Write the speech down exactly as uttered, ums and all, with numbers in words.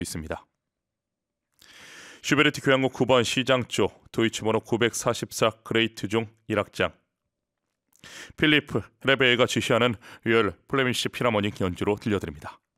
있습니다. 슈베르트 교향곡 구 번 시장조 도이치 번호 구백사십사 그레이트 중 일 악장 필리프 레베에가 지시하는 열 플레미시 필하모닉 연주로 들려드립니다.